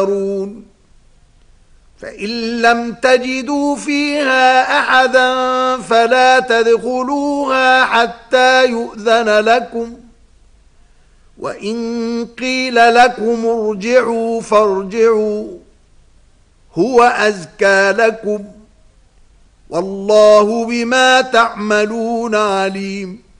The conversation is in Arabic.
فإن لم تجدوا فيها أحدا فلا تدخلوها حتى يؤذن لكم، وإن قيل لكم ارجعوا فارجعوا هو أزكى لكم، والله بما تعملون عليم.